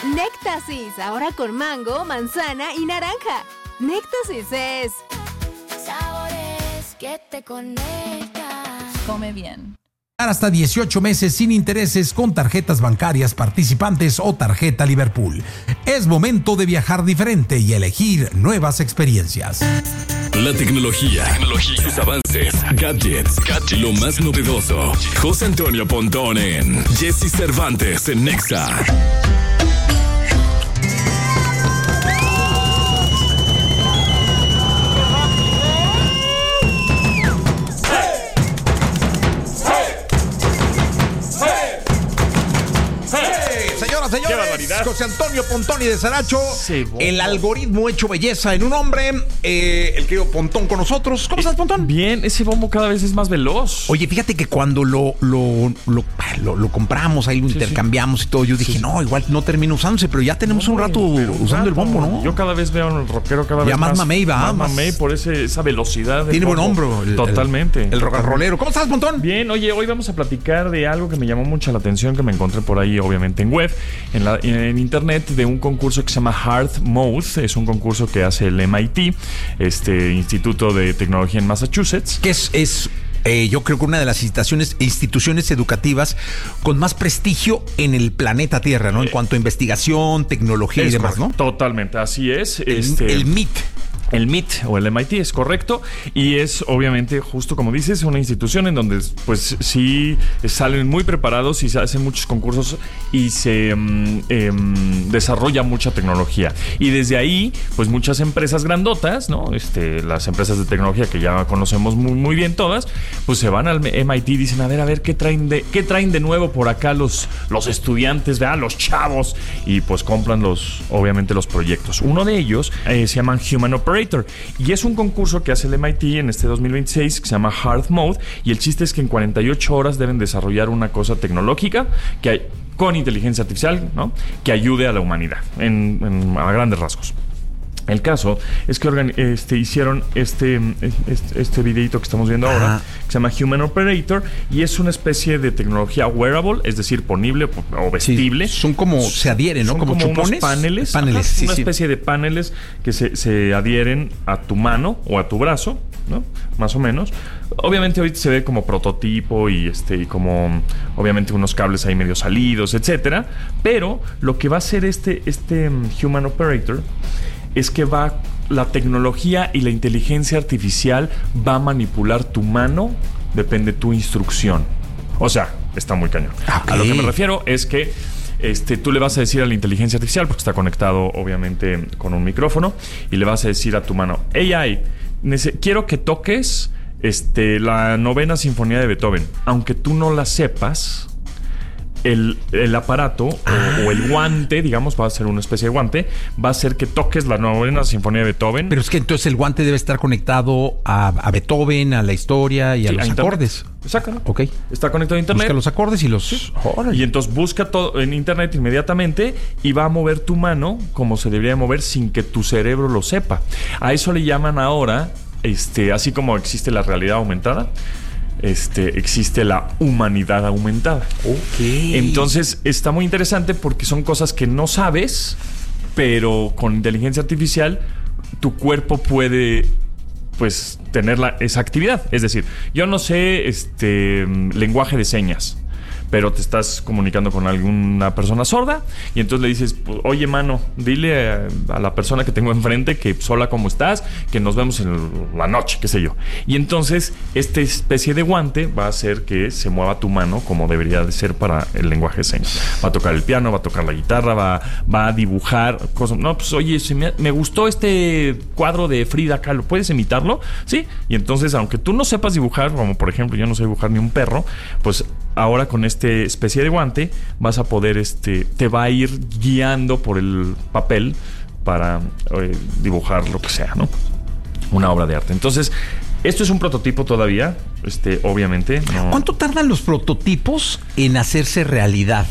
Néctasis, ahora con mango, manzana y naranja. Néctasis es... sabores que te conectan. Come bien. Hasta 18 meses sin intereses con tarjetas bancarias participantes o tarjeta Liverpool. Es momento de viajar diferente y elegir nuevas experiencias. La tecnología, sus avances, gadgets, lo más novedoso. José Antonio Pontón en Jesse Cervantes en Nexa. Señores, José Antonio Pontón y de Saracho, el algoritmo hecho belleza en un hombre, el querido Pontón con nosotros. ¿Cómo estás, Pontón? Bien, ese bombo cada vez es más veloz. Oye, fíjate que cuando lo compramos, ahí lo intercambiamos y todo, yo dije, no, igual no termino usándose, pero ya tenemos un rato usando el bombo, ¿no? Yo cada vez veo al rockero cada vez ya más mamey, va. Más mamey por esa velocidad. Tiene buen hombro. Totalmente. El rock and rollero. ¿Cómo estás, Pontón? Bien, oye, hoy vamos a platicar de algo que me llamó mucho la atención, que me encontré por ahí, obviamente, en web, en internet, de un concurso que se llama Hard Mode. Es un concurso que hace el MIT, Instituto de Tecnología en Massachusetts. Que es yo creo que una de las instituciones educativas con más prestigio en el planeta Tierra, ¿no? En cuanto a investigación, tecnología y demás, correcto, ¿no? Totalmente, así es. El MIT. El MIT o el MIT es correcto, y es obviamente, justo como dices, una institución en donde pues sí salen muy preparados y se hacen muchos concursos y se desarrolla mucha tecnología, y desde ahí pues muchas empresas grandotas, ¿no? Las empresas de tecnología que ya conocemos muy bien todas, pues se van al MIT y dicen, a ver qué traen de nuevo por acá los estudiantes, ¿verdad? Los chavos, y pues compran obviamente los proyectos. Uno de ellos se llama Human Operator, y es un concurso que hace el MIT en este 2026 que se llama Hard Mode, y el chiste es que en 48 horas deben desarrollar una cosa tecnológica con inteligencia artificial, ¿no? Que ayude a la humanidad a grandes rasgos. El caso es que hicieron este videito que estamos viendo ahora, que se llama Human Operator, y es una especie de tecnología wearable, es decir, ponible o vestible. Sí, son como, se adhieren, ¿no? Son como chupones. Unos paneles. Sí, una especie de paneles que se adhieren a tu mano o a tu brazo, ¿no? Más o menos. Obviamente ahorita se ve como prototipo y como obviamente unos cables ahí medio salidos, etcétera. Pero lo que va a hacer este Human Operator es que la tecnología y la inteligencia artificial va a manipular tu mano, depende de tu instrucción. O sea, está muy cañón. Okay. A lo que me refiero es que tú le vas a decir a la inteligencia artificial, porque está conectado obviamente con un micrófono, y le vas a decir a tu mano, AI, quiero que toques la 9ª Sinfonía de Beethoven. Aunque tú no la sepas, el aparato o el guante, digamos, va a ser una especie de guante, va a hacer que toques la 9ª Sinfonía de Beethoven. Pero es que entonces el guante debe estar conectado a Beethoven, a la historia y a los acordes. Exacto. Ok. Está conectado a internet. Busca los acordes y los... Sí. Y entonces busca todo en internet inmediatamente y va a mover tu mano como se debería mover sin que tu cerebro lo sepa. A eso le llaman ahora, así como existe la realidad aumentada, existe la humanidad aumentada. Okay. Entonces está muy interesante porque son cosas que no sabes, pero con inteligencia artificial tu cuerpo puede pues tener esa actividad. Es decir, yo no sé lenguaje de señas, pero te estás comunicando con alguna persona sorda y entonces le dices, oye, mano, dile a la persona que tengo enfrente que hola, ¿cómo estás? Que nos vemos en la noche, qué sé yo. Y entonces esta especie de guante va a hacer que se mueva tu mano como debería de ser para el lenguaje de señas. Va a tocar el piano, va a tocar la guitarra, va a dibujar cosas. No, pues oye, me gustó este cuadro de Frida Kahlo, ¿puedes imitarlo? Sí. Y entonces, aunque tú no sepas dibujar, como por ejemplo yo no sé dibujar ni un perro, pues ahora con esta especie de guante vas a poder, te va a ir guiando por el papel para dibujar lo que sea, ¿no? Una obra de arte. Entonces, esto es un prototipo todavía, obviamente. No. ¿Cuánto tardan los prototipos en hacerse realidad?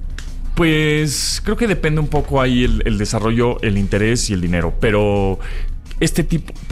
Pues creo que depende un poco ahí el desarrollo, el interés y el dinero, pero este tipo...